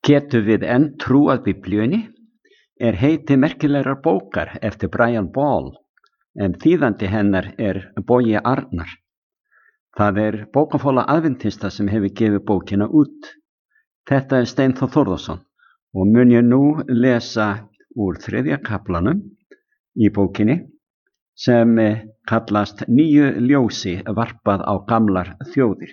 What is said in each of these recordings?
Getum við enn trúað Biblíunni? Er heiti merkilegrar bókar eftir Brian Ball, en þýðandi hennar er Bogi Arnar. Það er bókafóla Adventista sem hefur gefið bókina út. Þetta er Steinþór Þórðarson og mun ég nú lesa úr 3. kaflanum í bókinni sem kallast Nýju ljósi varpað á gamlar þjóðir.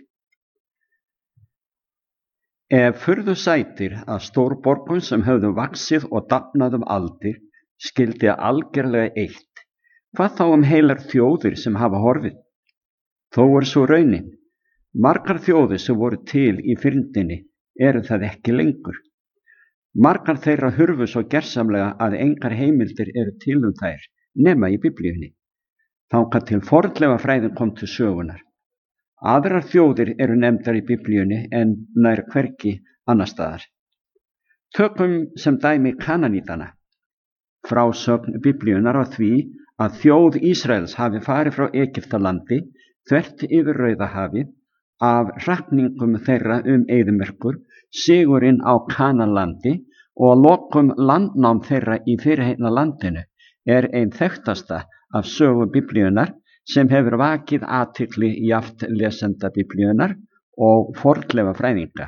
Ef furðu sætir að stórborgum sem höfðu vaxið og dafnað aldir skyldi algerlega eitt, hvað þá heilar þjóðir sem hafa horfið? Þó er svo raunin. Margar þjóðir sem voru til í fyrndinni eru það ekki lengur. Margar þeirra hurfu svo gersamlega að engar heimildir eru til þær nema í Biblíunni. Þangað til fornleifafræðin kom til sögunar. Aðrar þjóðir eru nefndar í Biblíunni en nær hvergi annars staðar. Tökum sem dæmi Kananítana. Frásögn Biblíunnar á því að þjóð Ísraels hafi farið frá Egyptalandi þvert yfir Rauðahafi af hrakningum þeirra eyðimerkur, sigurinn á Kananlandi og lokum landnám þeirra í fyrirheitna landinu er ein þekktasta af sögu Biblíunnar sem hefur vakið athygli jafnt lesenda Biblíunnar og fornleifafræðinga.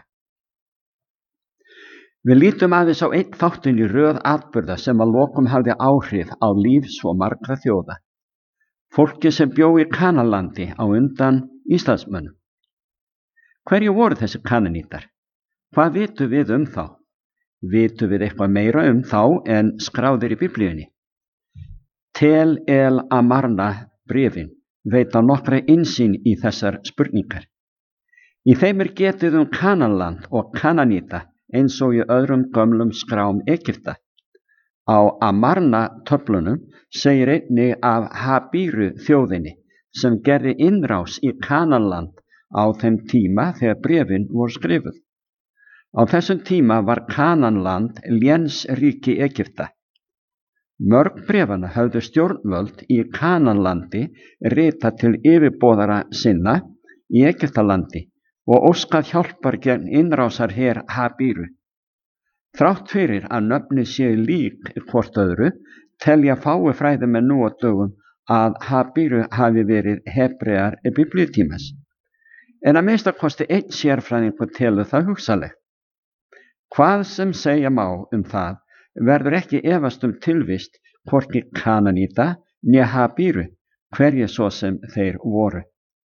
Við lítum aðeins á einn þáttinn í röð atburða sem að lokum hafði áhrif á líf svo margra þjóða. Fólki sem bjó í Kananlandi á undan Íslandsmönnum. Hverju voru þessi Kananítar? Hvað vitum við þá? Vitum við eitthvað meira þá en skráðir í Biblíunni? Tel El Amarna bréfin veita nokkra innsýn í þessar spurningar. Í þeim er getið Kananland og Kananíta eins og í öðrum gömlum skrám Egypta. Á Amarna töflunum segir einnig af Habíru þjóðinni sem gerði innrás í Kananland á þeim tíma þegar bréfin voru skrifuð. Á þessum tíma var Kananland lénsríki Egypta. Mörg bréfanna höfðu stjórnvöld í Kananlandi ritað til yfirboðara sinna í Egyptalandi og óskað hjálpar gegn innrásarher Habíru. Þrátt fyrir að nöfni séu lík hvort öðru, telja fái fræðimenn nú á dögum að Habíru hafi verið Hebrear biblíutímans. En að minnsta kosti einn sérfræðingur telur það hugsanlegt. Hvað sem segja má það, verður ekki efast tilvist hvorki Kananíta né Habíru, hverju svo sem þeir voru.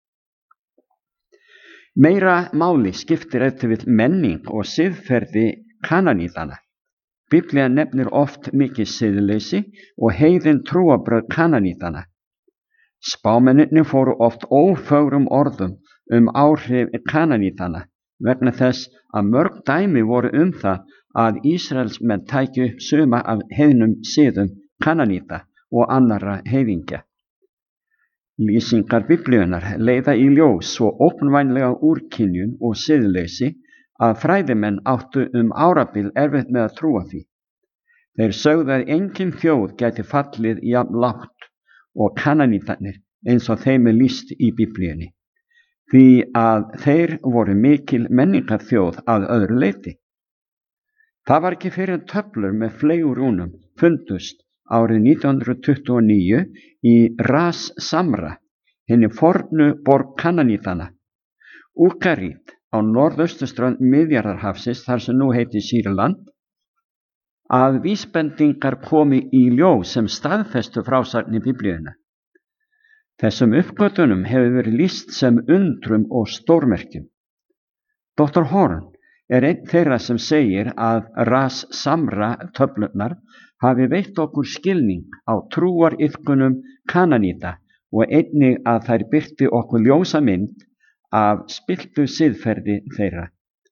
Meira máli skiptir eftir menning og siðferði Kananítana. Biblían nefnir oft mikið siðleysi og heiðin trúarbrögð Kananítana. Spámennirnir fóru oft ófögrum orðum áhrif Kananítana vegna þess að mörg dæmi voru það að Ísraelsmenn tækju upp suma af heiðnum siðum Kananíta og annarra heiðingja. Lýsingar Biblíunnar leiða í ljós svo ógnvænlega úrkynjun og siðleysi að fræðimenn áttu árabil erfitt með að trúa því. Þeir sögðu að engin þjóð gæti fallið jafn lágt og Kananítarnir eins og þeim er lýst í Biblíunni, því að þeir voru mikil menningarþjóð að öðru leyti. Það var ekki fyrir töflur með fleygurúnum fundust árið 1929 í Ras Samra, hinni fornu borg Kananítana, Úkarít á norðausturströnd Miðjarðarhafsins þar sem nú heitir Sýrland, að vísbendingar komi í ljós sem staðfestu frásagn í Biblíuna. Þessum uppgötvunum hefur verið lýst sem undrum og stórmerkjum. Dr. Horn er einn þeirra sem segir að Ras Samra töflurnar hafi veitt okkur skilning á trúariðkunum Kananíta og einnig að þær birti okkur ljósa mynd af spilltu siðferði þeirra.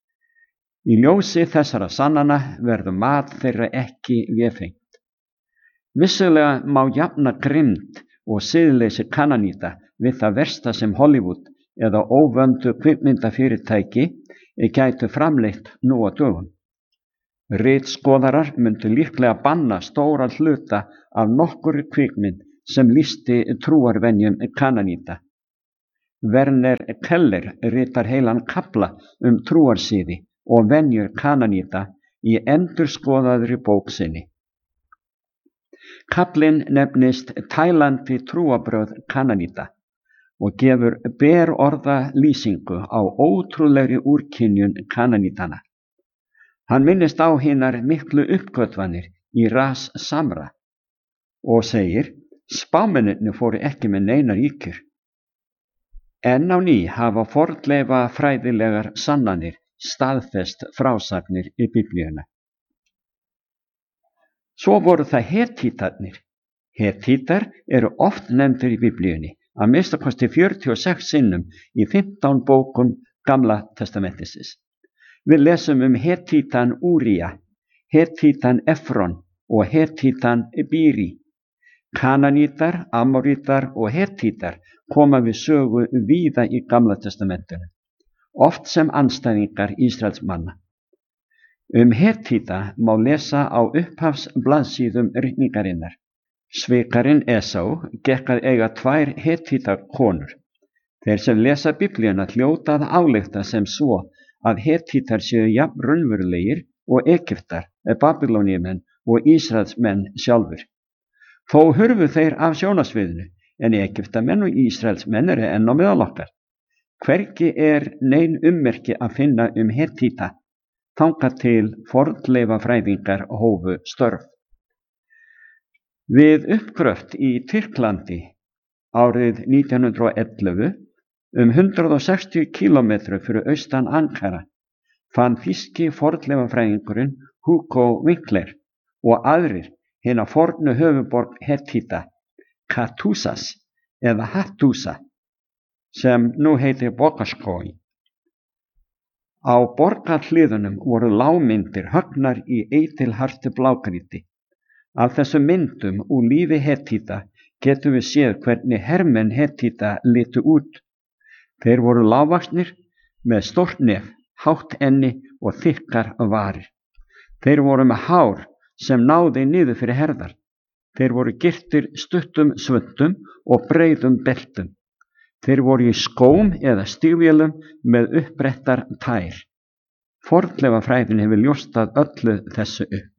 Í ljósi þessara sannana verður mat þeirra ekki vefengt. Vissulega má jafna grimmd og siðleysi Kananíta við það versta sem Hollywood eða óvöndu kvikmyndafyrirtæki gætu framleitt nú á dögum. Ritskoðarar myndu líklega banna stóra hluta af nokkurri kvikmynd sem lýsti trúarvenjum Kananíta. Werner Keller ritar heilan kafla trúarsíði og venjur Kananíta í endurskoðaðri bók sinni. Kaflinn nefnist Tælandi trúarbrögð Kananita og gefur berorða lýsingu á ótrúlegri úrkynjun Kananítana. Hann minnist á hinar miklu uppgötvanir í Ras Samra og segir: spámennirnir fóru ekki með neinar ýkjur. Enn á ný hafa fornleifafræðilegar sannanir staðfest frásagnir í Biblíuna. Svo voru það Hetítarnir. Hetítar eru oft nefndir í Biblíunni, að minnstakosti 46 sinnum í 15 bókum Gamla testamentisins. Við lesum Hetítan Úría, Hetítan Efron og Hetítan Bíri. Kananítar, Amorítar og Hetítar koma við sögu víða í Gamla testamentinu, oft sem andstæðingar Ísraelsmanna. Hetíta má lesa á upphafsblaðsíðum ritningarinnar. Svikarinn Esau gekk að eiga 2 Hetítakonur. Þeir sem lesa Biblíuna hljóta að álykta sem svo að Hetítar séu jafn raunverulegir og Egyptar, Babylóníumenn og Ísraelsmenn sjálfur. Þó hurfu þeir af sjónarsviðinu, en Egyptamenn og Ísraelsmenn eru enn á meðal okkar. Hvergi nein ummerki að finna Hetíta, þangað til fornleifafræðingar hófu störf. Við uppgröft í Tyrklandi árið 1911, 160 kílómetrum fyrir austan Ankara, fann þýski fornleifafræðingurinn Hugo Winkler og aðrir hina fornu höfuborg Hetíta, Hattusas eða Hattusa, sem nú heitir Bogaskói. Á borgarhliðunum voru lágmyndir högnar í eitilhartu blágrýti. Af þessum myndum úr lífi Hetíta getum við séð hvernig hermenn Hetíta litu út. Þeir voru lágvaxnir með stórt nef, hátt enni og þykkar varir. Þeir voru með hár sem náði niður fyrir herðar. Þeir voru girtir stuttum svuntum og breiðum beltum. Þeir voru í skóm eða stígvélum með uppbrettar tær. Fornleifafræðin hefur ljóstað öllu þessu upp.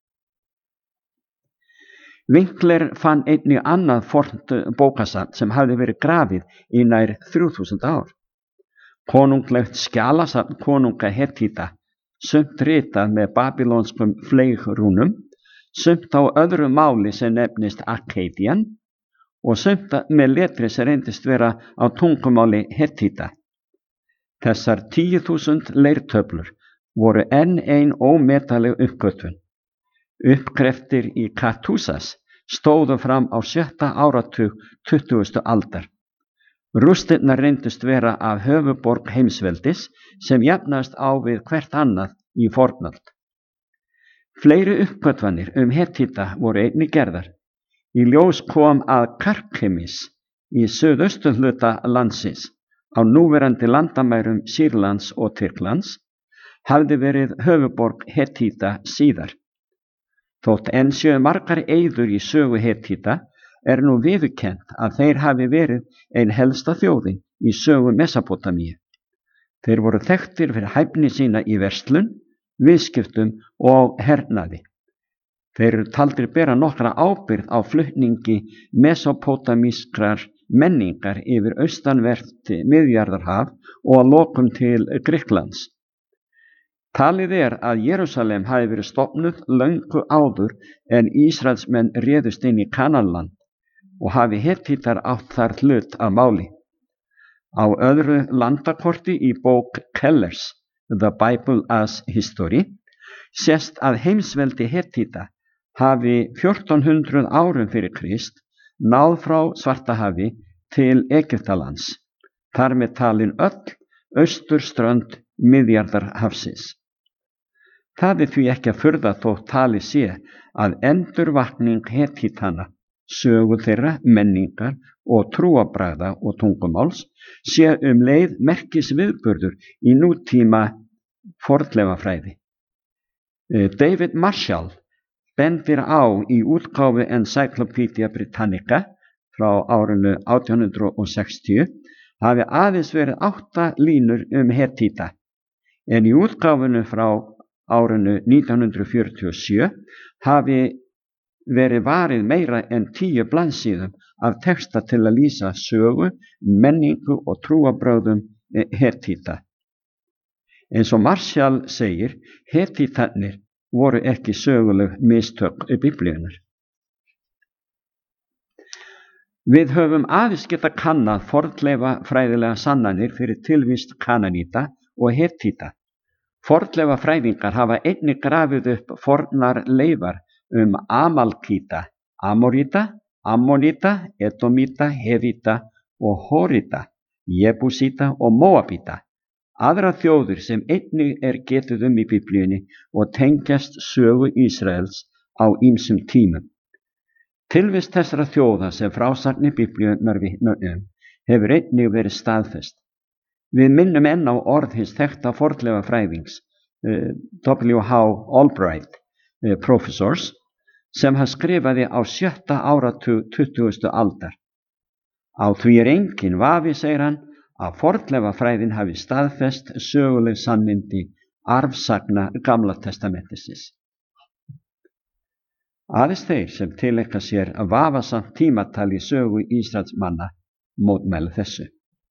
Winkler fann einnig annað fornt bókasafn sem hafði verið grafið í nær 3000 ár. Konunglegt skjalasafn konunga Hetíta, sumt ritað með babylonskum fleigrúnum, sumt á öðru máli sem nefnist Akkadian og sumt með letri sem reyndist vera á tungumáli Hetíta. Þessar 10.000 leirtöflur voru enn ein ómetaleg uppgötvun. Uppgreftir í Hattusas stóðu fram á 7. áratug 20. aldar. Rústirnar reyndust vera af höfuborg heimsveldis sem jafnast á við hvert annað í fornöld. Fleiri uppgötvanir Hetíta voru einnig gerðar. Í ljós kom að Karkemis í suðausturhluta landsins, á núverandi landamærum Sýrlands og Tyrklands, hafði verið höfuborg Hetíta síðar. Þótt enn séu margar eyður í sögu Hetíta, nú viðurkennt að þeir hafi verið ein helsta þjóðin í sögu Mesópótamíu. Þeir voru þekktir fyrir hæfni sína í verslun, viðskiptum og hernaði. Þeir eru taldir bera nokkra ábyrgð á flutningi mesópótamískrar menningar yfir austanvert Miðjarðarhaf og að lokum til Grikklands. Talið að Jerúsalem hafi verið stofnuð löngu áður en Ísraelsmenn réðust inn í Kanaanland og hafi Hetítar átt þar hlut að máli. Á öðru landakorti í bók Kellers, The Bible as History, sést að heimsveldi Hetíta hafi 1400 árum fyrir Krist náð frá Svartahafi til Egyptalands, þar með talin öll austurströnd Miðjarðarhafsins. Það því ekki að furða þótt talið sé að endurvakning Hetítana, sögu þeirra, menningar og trúarbragða og tungumáls sé leið merkisviðburður í nútíma fornleifafræði. David Marshall bendir á í útgáfu Encyclopedia Britannica frá árinu 1860 hafi aðeins verið 8 línur Hetíta, en í útgáfunu frá árinu 1947 hafi verið varið meira en 10 blaðsíðum af texta til að lýsa sögu, menningu og trúarbrögðum Hetíta. Eins og Marshall segir, Hetítarnir voru ekki söguleg mistök Biblíunnar. Við höfum aðeins getað kannað fornleifafræðilegar sannanir fyrir tilvist Kananíta og Hetíta. Fornleifafræðingar hafa einnig grafið upp fornar leifar Amalkíta, Amoríta, Ammoníta, Edomíta, Hevita og Horita, Jebúsíta og Móabíta, aðrar þjóðir sem einnig getið í Biblíunni og tengjast sögu Ísraels á ýmsum tímum. Tilvist þessara þjóða sem frásagnir Biblíunnar vitna hefur einnig verið staðfest. Við minnum enn á orð hins þekkta fornleifafræðings W.H. Albright, professors, sem hann skrifaði á 7. áratug 20. aldar. Á því engin vafi, segir hann, að fornleifafræðin hafi staðfest söguleg sannindi arfsagna Gamla testamentisins. Aðeins þeir sem tileinka sér vafasamt tímatal í sögu Ísraelsmanna mótmæla þessu.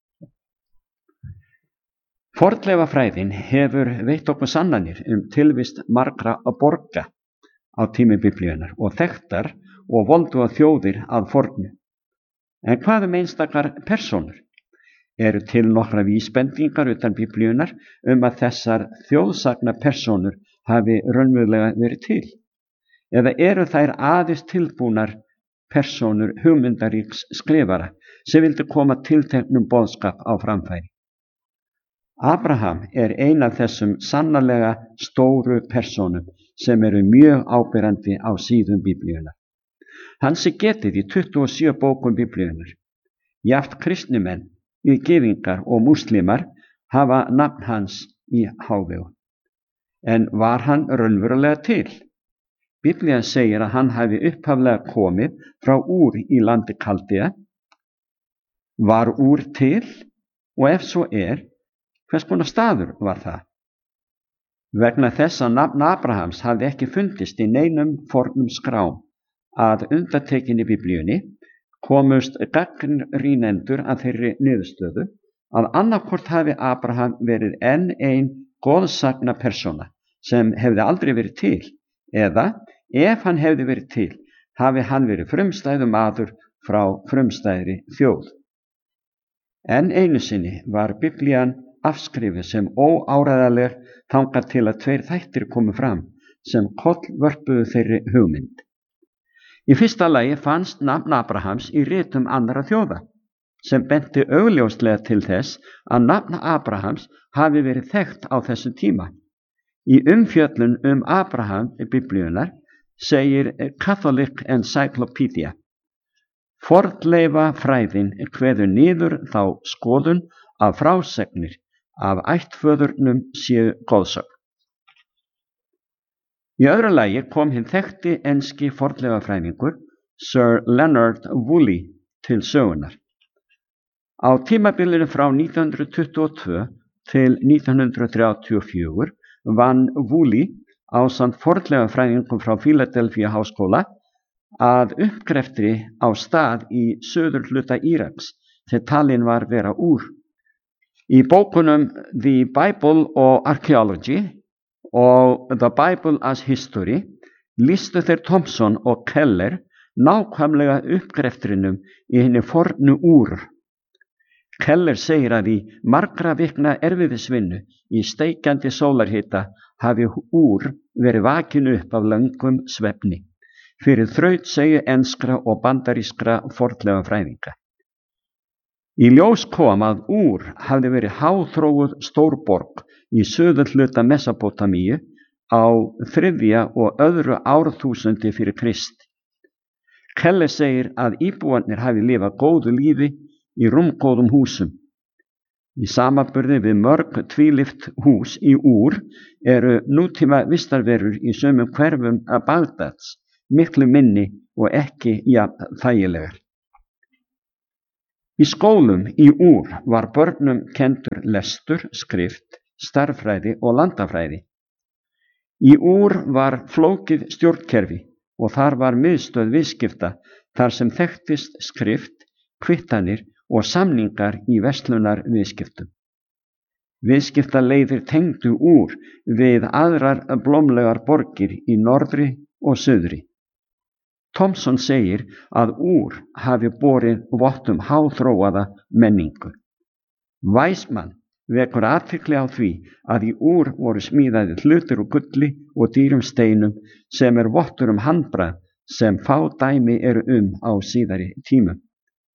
Fornleifafræðin hefur veitt okkur sannanir tilvist margra borga á tími Biblíunnar og þekktar og volduga þjóðir að fornu. En hvað einstakar persónur? Eru til nokkra vísbendingar utan Biblíunnar að þessar þjóðsagna persónur hafi raunverulega verið til? Eða eru þær aðeins tilbúnar persónur hugmyndaríks skrifara sem vildi koma tilteknum boðskap á framfæri? Abraham ein af þessum sannarlega stóru persónum sem eru mjög áberandi á síðum Biblíunnar. Hans getið í 27 bókum Biblíunnar. Jafnt kristnimenn, gyðingar og múslimar hafa nafn hans í hávegum. En var hann raunverulega til? Biblían segir að hann hafi upphaflega komið frá Úr í landi Kaldea. Var Úr til? Og ef svo hvers konar staður var það? Vegna þess að nafn Abrahams hafði ekki fundist í neinum fornum skrám að undantekinni Biblíunni, komust gagnrýnendur að þeirri niðurstöðu að annaðhvort hafi Abraham verið enn ein goðsagna persóna sem hefði aldrei verið til, eða ef hann hefði verið til, hafi hann verið frumstæður maður frá frumstæðri þjóð. Enn einu sinni var Biblían afskrifið sem óáreiðanleg þangað til að 2 þættir komu fram sem kollvörpuðu þeirri hugmynd. Í fyrsta lagi fannst nafn Abrahams í ritum annarra þjóða, sem benti augljóslega til þess að nafn Abrahams hafi verið þekkt á þessu tíma. Í umfjöllun Abraham í Biblíunnar segir Catholic Encyclopedia: Fornleifafræðin kveður niður þá skoðun að frásagnir af ættföðurnum séu goðsögn. Í öðru lagi kom hinn þekkti enski fornleifafræðingur Sir Leonard Woolley til sögunar. Á tímabilinu frá 1922 til 1934 vann Woolley ásamt fornleifafræðingum frá Philadelphia háskóla að uppgreftri á stað í suðurhluta Íraks sem talinn var vera Úr. Í bókunum The Bible og Archaeology og The Bible as History lýstu þeir Thompson og Keller nákvæmlega uppgreftrinum í hinni fornu Úr. Keller segir að í margra vikna erfiðisvinnu í steikjandi sólarhita hafi Úr verið vakin upp af löngum svefni fyrir þrautseigju enskra og bandarískra fornleifafræðinga. Í ljós kom að Úr hafði verið háþróuð stórborg í suðurhluta Mesópótamíu á 3. og 2. árþúsundi fyrir Krist. Keller segir að íbúarnir hafi lifað góðu lífi í rúmgóðum húsum. Í samanburði við mörg tvílyft hús í Úr eru nútíma vistarverur í sumum hverfum að Bagdads miklu minni og ekki jafn þægilegar. Í skólum í Úr var börnum kenndur lestur, skrift, stærðfræði og landafræði. Í Úr var flókið stjórnkerfi og þar var miðstöð viðskipta þar sem þekktist skrift, kvittanir og samningar í verslunar viðskiptum. Viðskiptaleiðir tengdu Úr við aðrar blómlegar borgir í norðri og suðri. Thomson segir að Úr hafi borið vott háþróaða menningu. Weismann vekur athygli á því að í Úr voru smíðaðir hlutir úr gulli og dýrum steinum sem vottur handbragð sem fá dæmi eru á síðari tímum.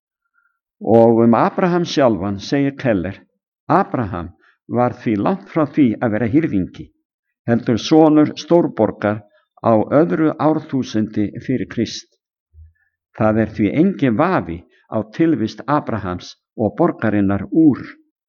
Og Abraham sjálfan segir Keller: Abraham var því langt frá því að vera hirðingi, heldur sonur stórborgar á öðru árþúsundi fyrir Krist. Það því engin vafi á tilvist Abrahams og borgarinnar Úr.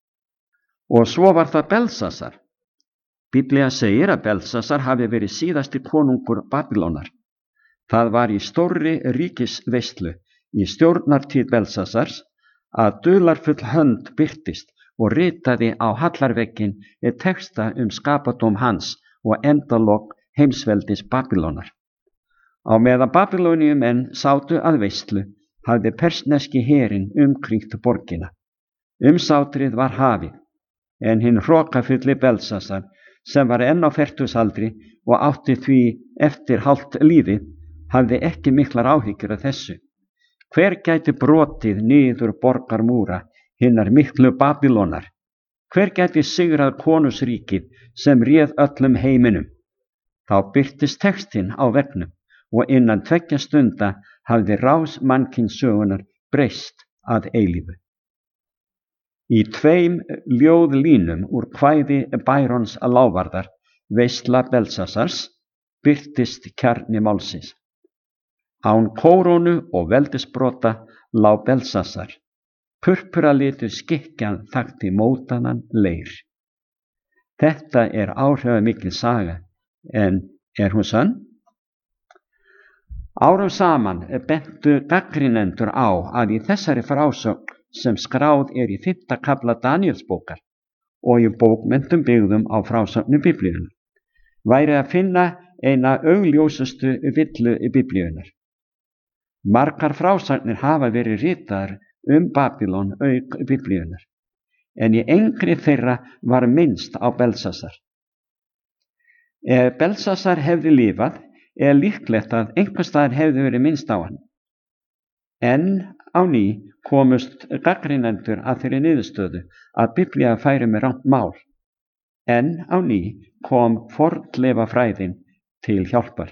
Og svo var það Belsasar. Biblía segir að Belsasar hafi verið síðasti konungur Babýlonar. Það var í stórri ríkisveislu í stjórnartíð Belsasars að dularfull hönd birtist og ritaði á hallarvegginn texta skapadóm hans og endalok heimsveldis Babýlonar. Á meðan Babýloníumenn sátu að veislu hafði persneski herinn umkringt borgina. Umsátrið var hafið, en hinn hrokafulli Belsasar, sem var enn á fertugsaldri og átti því eftir hálft lífið, hafði ekki miklar áhyggjur af þessu. Hver gæti brotið niður borgarmúra hinnar miklu Babýlonar? Hver gæti sigrað konungsríkið sem réð öllum heiminum? Þá birtist textinn á veggnum og innan 2 stunda hafði rás mannkynssögunnar breyst að eilífu. Í 2 ljóðlínum úr kvæði Byrons Lávarðar, Veisla Belsasars, birtist kjarni málsins. Án kórónu og veldisbrota lá Belsasar. Purpuralitu skikkjan þakti mótanan leir. Þetta áhrifamikil saga, en hún sönn? Árum saman bentu gagnrýnendur á að í þessari frásögn sem skráð í 5. kafla Daníelsbókar og í bókmenntum byggðum á frásögnum Biblíunnar væri að finna eina augljósustu villu Biblíunnar. Margar frásagnir hafa verið ritaðar Babýlon auk Biblíunnar, en í engri þeirra var minnst á Belsasar. Ef Belsasar hefði lifað, líklegt að einhvers staðar hefði verið minnst á hann. En á ný komust gagnrýnendur að þeirri niðurstöðu að Biblía færi með rangt mál. En á ný kom fornleifafræðin til hjálpar.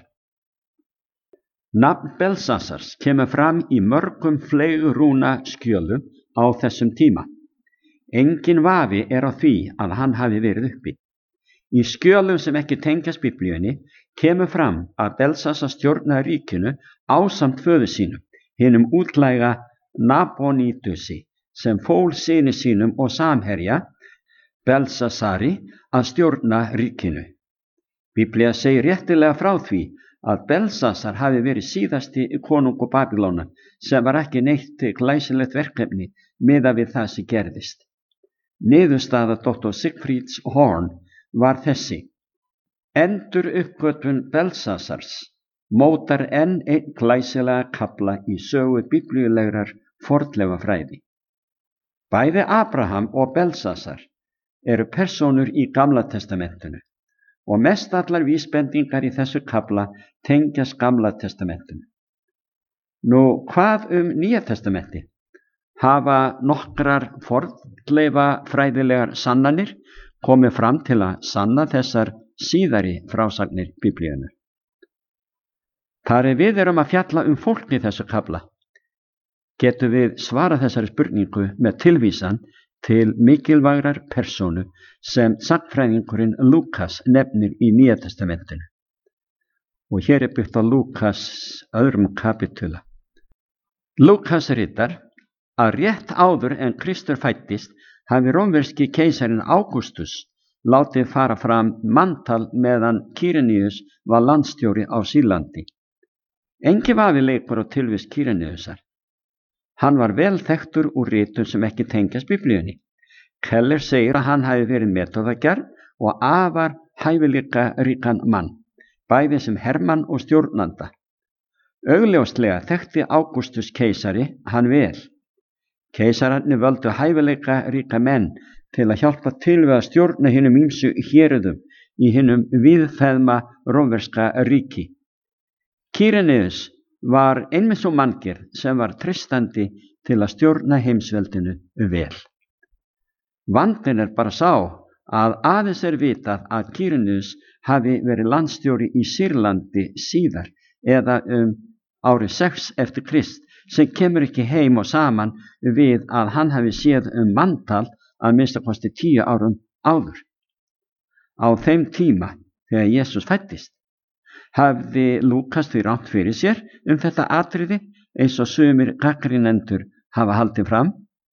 Nafn Belsasars kemur fram í mörgum fleygurúna skjölum á þessum tíma. Engin vafi á því að hann hafi verið uppi. Í skjölum sem ekki tengjast Biblíunni kemur fram að Belsasar stjórnaði ríkinu ásamt föður sínum, hinum útlæga Nabonídusi, sem fól syni sínum og samherja Belsasari að stjórna ríkinu. Biblía segir réttilega frá því að Belsasar hafi verið síðasti konungur Babýlonar, sem var ekki neitt glæsilegt verkefni miðað við það sem gerðist. Niðurstaða Dr. Siegfrieds Horn var þessi: Enduruppgötvun Belsasars mótar enn einn glæsilega kafla í sögu biblíulegrar fornleifafræði. Bæði Abraham og Belsasar eru persónur í Gamla testamentinu og mestallar vísbendingar í þessu kafla tengjast Gamla testamentinu. Nú, hvað Nýja testamenti? Hafa nokkrar fornleifafræðilegar sannanir komið fram til að sanna þessar síðari frásagnir Biblíunnar. Þar við erum að fjalla fólk í þessu kafla. Getum við svarað þessari spurningu með tilvísan til mikilvægrar persónu sem sagnfræðingurinn Lúkas nefnir í Nýja testamentinu. Og hér byggt á Lúkas 2. kapitula. Lúkas ritar að rétt áður en Kristur fæddist hafi rómverski keisarin Ágústus látið fara fram manntal meðan Kýreníus var landstjóri á Sýrlandi. Enginn vafi leikur á tilvist Kýreníusar. Hann var vel þekktur úr ritum sem ekki tengjast Biblíunni. Keller segir að hann hafi verið metóðagjarn og afar hæfileika ríkan mann, bæði sem hermann og stjórnanda. Augljóslega þekkti Ágústus keisari hann vel. Keisararnir völdu hæfileika ríka menn til að hjálpa til við að stjórna hinum ýmsu héruðum í hinum víðfeðma rómverska ríki. Kýreneus var einmitt svo manngerð sem var treystandi til að stjórna heimsveldinu vel. Vandinn bara sá að aðeins vitað að Kýreneus hafi verið landstjóri í Sýrlandi síðar eða árið 6 eftir Krist, sem kemur ekki heim og saman við að hann hafi séð manntal að minnstakosti 10 árum áður. Á þeim tíma þegar Jesús fæddist hafði Lúkas því rangt fyrir sér þetta atriði eins og sumir gagnrýnendur hafa haldið fram.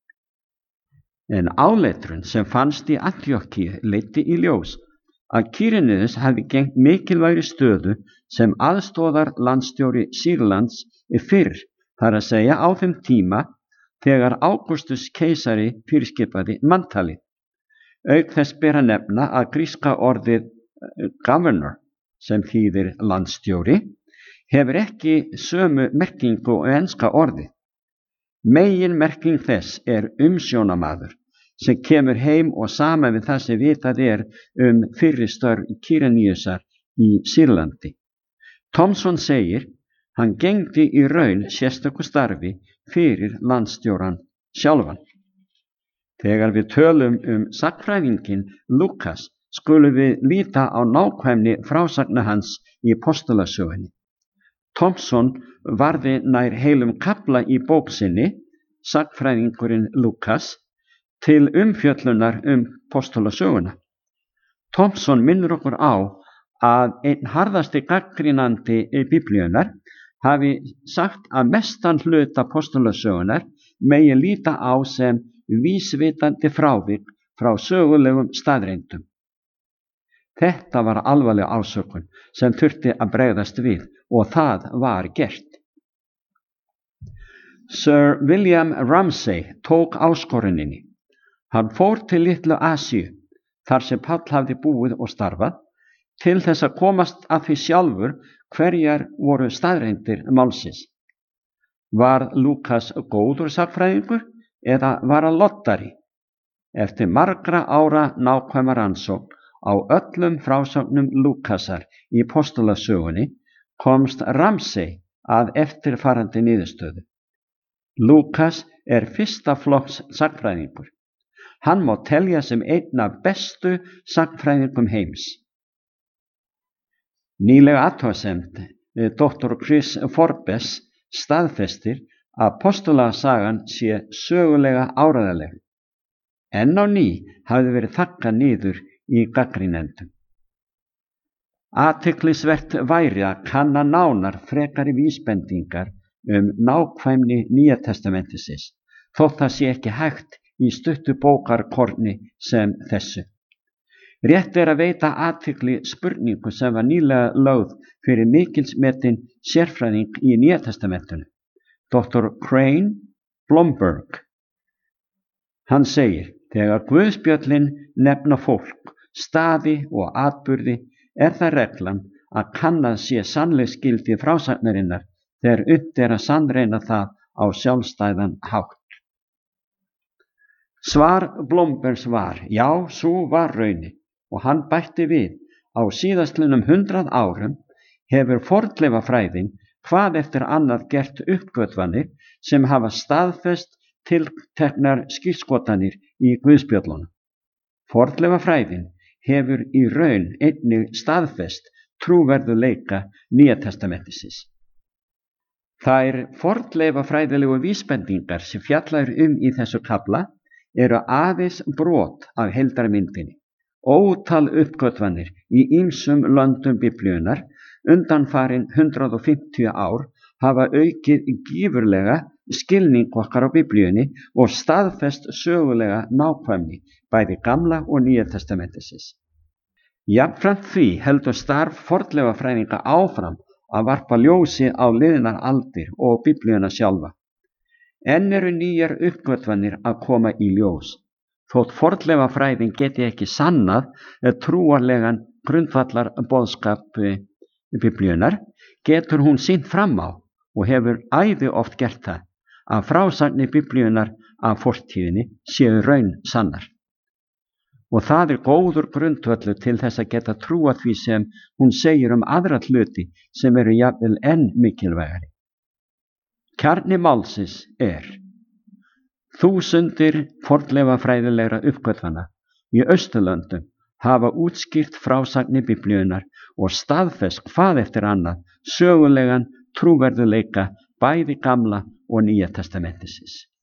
En áletrun sem fannst í Antíókíu leiddi í ljós að Kýreneus hafi gegnt mikilvægri stöðu sem aðstoðar landstjóri Sýrlands fyrr, þar að segja á þeim tíma þegar Ágústus keisari fyrirskipaði manntalið. Auk þess ber að nefna að gríska orðið governor, sem þýðir landstjóri, hefur ekki sömu merkingu og enska orðið. Meginmerking þess umsjónamaður sem kemur heim og saman við það sem vitað fyrri störf Kýreneusar í Sýrlandi. Thomson segir, hann gegndi í raun sérstöku starfi fyrir landstjóran sjálfan. Þegar við tölum sagnfræðinginn Lúkas skulum við líta á nákvæmni frásagna hans í postulasögunni. Thomson varði nær heilum kafla í bók sinni, sagnfræðingurinn Lúkas, til umfjöllunar postulasöguna. Thomson minnir okkur á að einn harðasti gagnrýnandi Biblíunnar hafi sagt að mestan hluta postulasögunar megi líta á sem vísvitandi frávik frá sögulegum staðreyndum. Þetta var alvarleg ásökun sem þurfti að bregðast við og það var gert. Sir William Ramsay tók áskoruninni. Hann fór til Litlu Asíu, þar sem Páll hafði búið og starfað, til þess að komast að því sjálfur hverjar voru staðreyndir málsins. Var Lúkas góður sagnfræðingur eða var hann loddari? Eftir margra ára nákvæma rannsókn á öllum frásögnum Lúkasar í postulasögunni komst Ramsay að eftirfarandi niðurstöðu. Lúkas fyrsta flokks sagnfræðingur. Hann má telja sem einn af bestu sagnfræðingum heims. Nýleg athugasemd Dr. Chris Forbes staðfestir að postulasagan sé sögulega áreiðanleg. Enn á ný hafði verið þaggað niður í gagnrýnendum. Athyglisvert væri að kanna nánar frekari vísbendingar nákvæmni Nýja testamentisins, þótt það sé ekki hægt í stuttu bókarkorni sem þessu. Rétt að veita athygli spurningu sem var nýlega lögð fyrir mikilsmetin sérfræðing í Nýja testamentinu, Dr. Crane Blomberg. Hann segir, þegar guðspjöllin nefna fólk, staði og atburði það reglan að kannað sé sannleiksgildi frásagnarinnar þegar unnt að sannreyna það á sjálfstæðan hátt. Svar Blombergs var, já, svo var raunin, og hann bætti við, á síðastlinnum 100 árum hefur fornleifafræðin hvað eftir annað gert uppgötvanir sem hafa staðfest tilteknar skírskotanir í guðspjöllunum. Fornleifafræðin hefur í raun einnig staðfest trúverðugleika Nýja testamentisins. Þær fornleifafræðilegu vísbendingar sem fjallað í þessu kafla eru aðeins brot af heildarmyndinni. Ótal uppgötvanir í ýmsum löndum Biblíunnar undanfarin 150 ár hafa aukið gífurlega skilning okkar á Biblíunni og staðfest sögulega nákvæmni bæði Gamla og Nýja testamentisins. Jafnframt því heldur starf fornleifafræðinga áfram að varpa ljósi á liðnar aldir og Biblíuna sjálfa. Enn eru nýjar uppgötvanir að koma í ljós. Þótt fornleifafræðin geti ekki sannað trúarlegan grundvallar boðskap Biblíunnar getur hún sýnt fram á og hefur æði oft gert það að frásagnir Biblíunnar af fortíðinni séu raun sannar. Og það góður grundvöllur til þess að geta trúa því sem hún segir aðra hluti sem eru jafnvel enn mikilvægari. Kjarni málsins þúsundir fornleifafræðilegra uppgötvana í Austurlöndum hafa útskýrt frásagnir Biblíunnar og staðfest hvað eftir annað sögulegan trúverðugleika bæði Gamla og Nýja testamentisins.